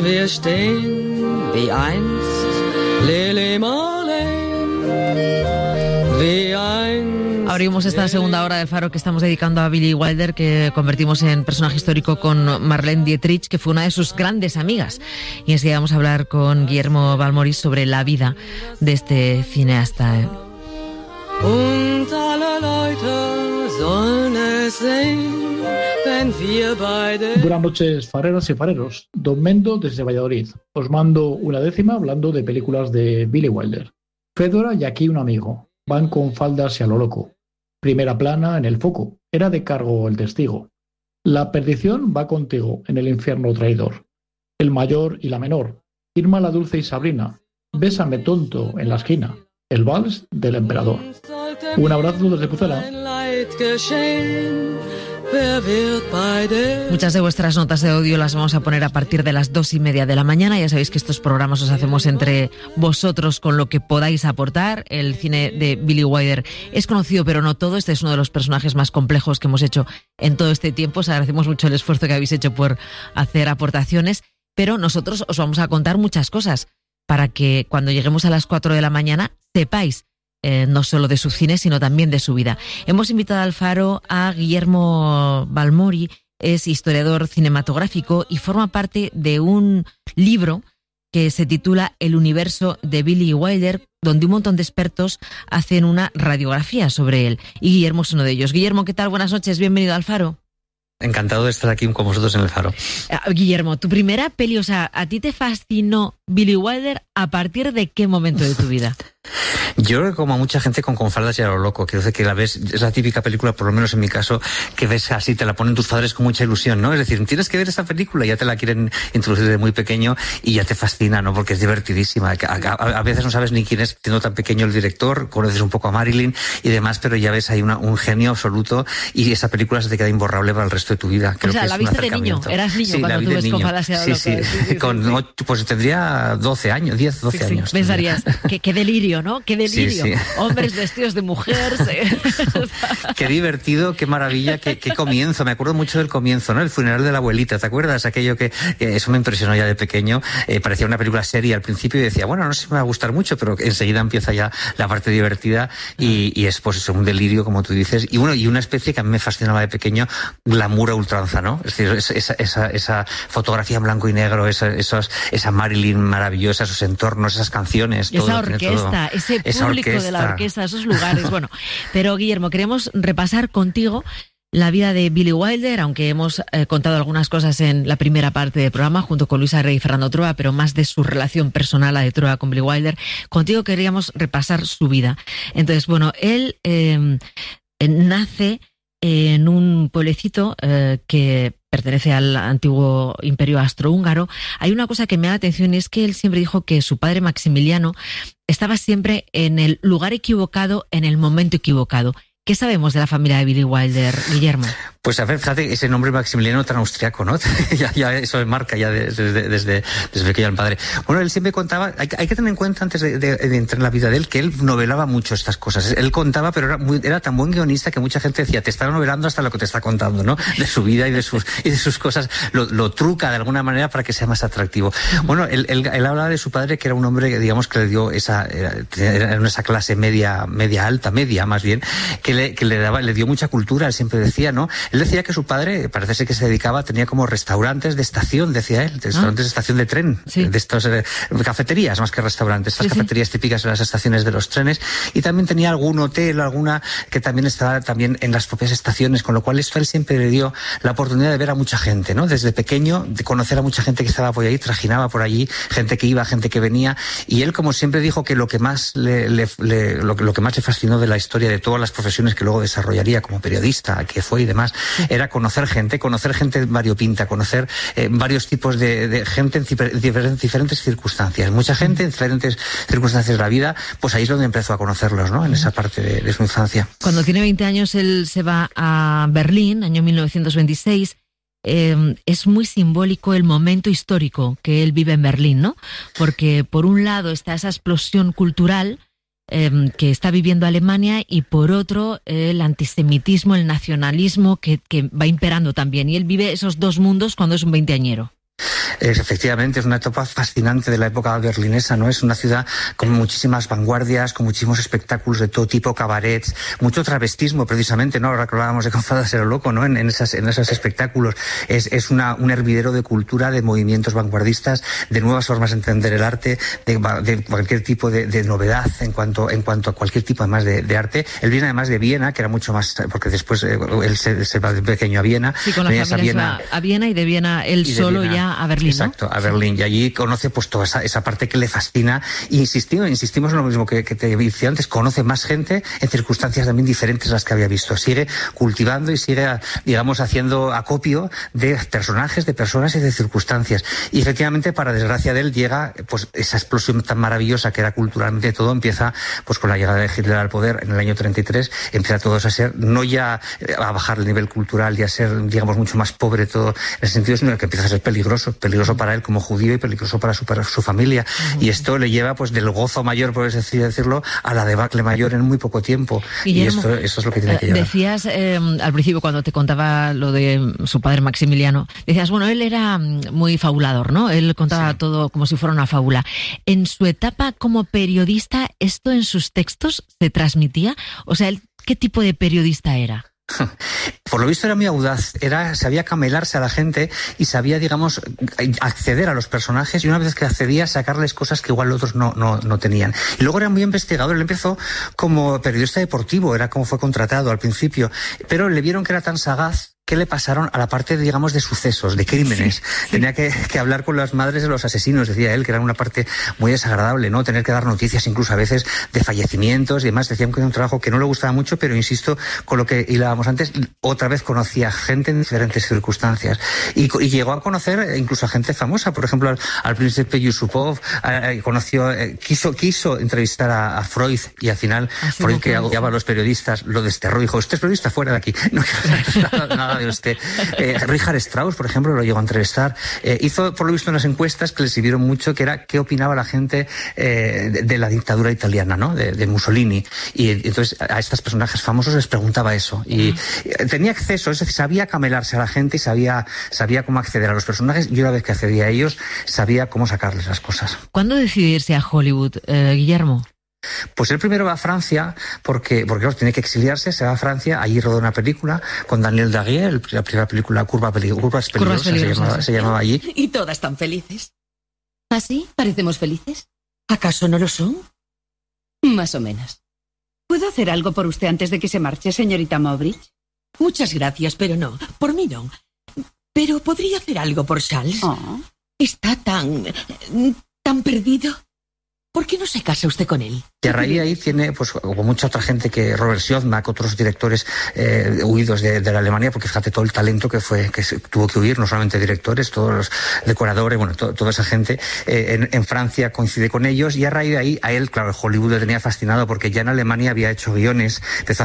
wir stehen wie einst Lili Marlene, wie einst. Abrimos esta segunda hora del Faro que estamos dedicando a Billie Wilder, que convertimos en personaje histórico con Marlene Dietrich, que fue una de sus grandes amigas. Y enseguida vamos a hablar con Guillermo Balmorís sobre la vida de este cineasta. Und alle Leute sollen es sehen, wenn wir beide... Buenas noches, fareras y fareros. Don Mendo desde Valladolid. Os mando una décima hablando de películas de Billie Wilder. Fedora y aquí un amigo. Van con faldas y a lo loco. Primera plana en el foco. Era de cargo el testigo. La perdición va contigo en el infierno traidor. El mayor y la menor. Irma la dulce y Sabrina. Bésame tonto en la esquina. El vals del emperador. Un abrazo desde Pucela. Muchas de vuestras notas de audio las vamos a poner a partir de las 2:30 de la mañana. Ya sabéis que estos programas los hacemos entre vosotros con lo que podáis aportar. El cine de Billie Wilder es conocido, pero no todo. Este es uno de los personajes más complejos que hemos hecho en todo este tiempo. Os agradecemos mucho el esfuerzo que habéis hecho por hacer aportaciones, pero nosotros os vamos a contar muchas cosas para que cuando lleguemos a las 4 de la mañana sepáis no solo de su cine, sino también de su vida. Hemos invitado al Faro a Guillermo Balmorís, es historiador cinematográfico y forma parte de un libro que se titula El universo de Billie Wilder, donde un montón de expertos hacen una radiografía sobre él. Y Guillermo es uno de ellos. Guillermo, ¿qué tal? Buenas noches, bienvenido al Faro. Encantado de estar aquí con vosotros en el Faro. Guillermo, tu primera peli, o sea, ¿a ti te fascinó Billie Wilder a partir de qué momento de tu vida? Yo creo que como a mucha gente con faldas y a lo loco, quiero decir que la ves, es la típica película, por lo menos en mi caso, que ves así, te la ponen tus padres con mucha ilusión, ¿no? Es decir, tienes que ver esta película y ya te la quieren introducir desde muy pequeño y ya te fascina, ¿no? Porque es divertidísima. A veces no sabes ni quién es, siendo tan pequeño el director, conoces un poco a Marilyn y demás, pero ya ves ahí un genio absoluto y esa película se te queda imborrable para el resto de tu vida. Creo o sea, que la es viste de niño, eras niño sí, cuando tú ves con faldas y a lo loco. Sí. Con 8, pues tendría 12 años, 10, 12 años. Pensarías, qué delirio, ¿no? Qué delirio. Sí. Hombres vestidos de mujer. Qué divertido, qué maravilla, qué comienzo. Me acuerdo mucho del comienzo, ¿no? El funeral de la abuelita, ¿te acuerdas? Aquello que eso me impresionó ya de pequeño. Parecía una película seria al principio y decía, bueno, no sé si me va a gustar mucho, pero enseguida empieza ya la parte divertida y es pues un delirio, como tú dices. Y bueno, y una especie que a mí me fascinaba de pequeño, glamour a ultranza, ¿no? Es decir, esa fotografía en blanco y negro, esa Marilyn maravillosa, esos entornos, esas canciones. Esa todo, orquesta, ese público de la orquesta, esos lugares. Bueno, pero Guillermo, queremos repasar contigo la vida de Billie Wilder, aunque hemos contado algunas cosas en la primera parte del programa junto con Luisa Rey y Fernando Trueba, pero más de su relación personal, la de Trueba con Billie Wilder. Contigo queríamos repasar su vida. Entonces, bueno, él nace en un pueblecito que pertenece al antiguo imperio austrohúngaro. Hay una cosa que me da la atención y es que él siempre dijo que su padre Maximiliano estaba siempre en el lugar equivocado, en el momento equivocado. ¿Qué sabemos de la familia de Billie Wilder, Guillermo? Pues a ver, fíjate, ese nombre Maximiliano tan austriaco, ¿no? ya eso marca ya desde pequeño al padre. Bueno, él siempre contaba, hay que tener en cuenta antes de entrar en la vida de él, que él novelaba mucho estas cosas. Él contaba, pero era tan buen guionista que mucha gente decía, te está novelando hasta lo que te está contando, ¿no? De su vida y de sus cosas, lo truca de alguna manera para que sea más atractivo. Bueno, él hablaba de su padre, que era un hombre que, digamos, que le dio esa clase media alta, más bien, que le dio mucha cultura. Él siempre decía, ¿no? Él decía que su padre, parece ser que se dedicaba, tenía como restaurantes de estación, decía él, restaurantes de estación de tren, sí. De estos cafeterías más que restaurantes, estas cafeterías típicas de las estaciones de los trenes, y también tenía algún hotel, alguna que también estaba también en las propias estaciones, con lo cual esto él siempre le dio la oportunidad de ver a mucha gente, ¿no? Desde pequeño, de conocer a mucha gente que estaba por ahí, trajinaba por allí, gente que iba, gente que venía, y él, como siempre dijo, que lo que más lo que más le fascinó de la historia de todas las profesiones que luego desarrollaría como periodista, que fue y demás, era conocer gente variopinta, conocer varios tipos de gente en diferentes circunstancias. Mucha gente en diferentes circunstancias de la vida, pues ahí es donde empezó a conocerlos, ¿no? En esa parte de su infancia. Cuando tiene 20 años él se va a Berlín, año 1926. Es muy simbólico el momento histórico que él vive en Berlín, ¿no? Porque por un lado está esa explosión cultural que está viviendo Alemania y por otro el antisemitismo, el nacionalismo que va imperando también, y él vive esos dos mundos cuando es un veinteañero. Efectivamente, es una etapa fascinante de la época berlinesa, ¿no? Es una ciudad con muchísimas vanguardias, con muchísimos espectáculos de todo tipo, cabarets, mucho travestismo, precisamente, ¿no? Ahora que hablábamos de Con faldas a lo loco, ¿no? En esos espectáculos. Es un hervidero de cultura, de movimientos vanguardistas, de nuevas formas de entender el arte, de cualquier tipo de novedad en cuanto a cualquier tipo además de arte. Él viene además de Viena, que era mucho más, porque después él se va de pequeño a Viena. Sí, con la familia se va a Viena y de Viena él solo ya a Berlín. Exacto, a Berlín. Y allí conoce pues toda esa parte que le fascina. Y insistimos en lo mismo que te decía antes, conoce más gente en circunstancias también diferentes a las que había visto. Sigue cultivando y sigue, digamos, haciendo acopio de personajes, de personas y de circunstancias. Y efectivamente, para desgracia de él, llega pues esa explosión tan maravillosa que era culturalmente todo, empieza pues con la llegada de Hitler al poder en el año 33, empieza todo eso a ser, no ya a bajar el nivel cultural y a ser, digamos, mucho más pobre todo en ese sentido, sino que empieza a ser peligroso para él como judío y peligroso para su familia. Y esto le lleva pues del gozo mayor, por así decirlo, a la debacle mayor en muy poco tiempo. Guillermo, y eso es lo que tiene que llevar. Decías al principio, cuando te contaba lo de su padre Maximiliano, decías, bueno, él era muy fabulador, ¿no? Él contaba todo como si fuera una fábula. En su etapa como periodista, ¿esto en sus textos se transmitía? O sea, ¿qué tipo de periodista era? Por lo visto era muy audaz, sabía camelarse a la gente y sabía, digamos, acceder a los personajes, y una vez que accedía, sacarles cosas que igual otros no tenían. Y luego era muy investigador. Él empezó como periodista deportivo, era como fue contratado al principio, pero le vieron que era tan sagaz que le pasaron a la parte, digamos, de sucesos, de crímenes. Sí. Tenía que hablar con las madres de los asesinos, decía él, que era una parte muy desagradable, ¿no? Tener que dar noticias incluso a veces de fallecimientos y demás. Decían que era un trabajo que no le gustaba mucho, pero insisto, con lo que hilábamos antes, otra vez conocía gente en diferentes circunstancias. Y llegó a conocer incluso a gente famosa, por ejemplo, al príncipe Yusupov, quiso entrevistar a Freud, y al final Freud, que odiaba a los periodistas, lo desterró, dijo, usted es periodista, fuera de aquí. No quiero saber nada de usted. Richard Strauss, por ejemplo, lo llegó a entrevistar. Hizo, por lo visto, unas encuestas que le sirvieron mucho, que era qué opinaba la gente de la dictadura italiana, ¿no? De Mussolini. Y entonces a estos personajes famosos les preguntaba eso. Y tenía acceso, es decir, sabía camelarse a la gente y sabía cómo acceder a los personajes, y una vez que accedía a ellos, sabía cómo sacarles las cosas. ¿Cuándo decidió irse a Hollywood, Guillermo? Pues él primero va a Francia porque claro, tiene que exiliarse, se va a Francia, allí rodó una película con Daniel Daguerre, la primera película Curvas Peligrosas se llamaba allí. Y todas tan felices. ¿Ah, sí? ¿Parecemos felices? ¿Acaso no lo son? Más o menos. ¿Puedo hacer algo por usted antes de que se marche, señorita Mowbray? Muchas gracias, pero no, por mí no. Pero podría hacer algo por Charles. Oh. Está tan perdido. ¿Por qué no se casa usted con él? Y a raíz de ahí tiene, pues, como mucha otra gente, que Robert Siodmak, otros directores huidos de la Alemania, porque fíjate todo el talento que tuvo que huir, no solamente directores, todos los decoradores, bueno, toda esa gente, en Francia coincide con ellos, y a raíz de ahí, a él, claro, Hollywood le tenía fascinado, porque ya en Alemania había hecho guiones, empezó a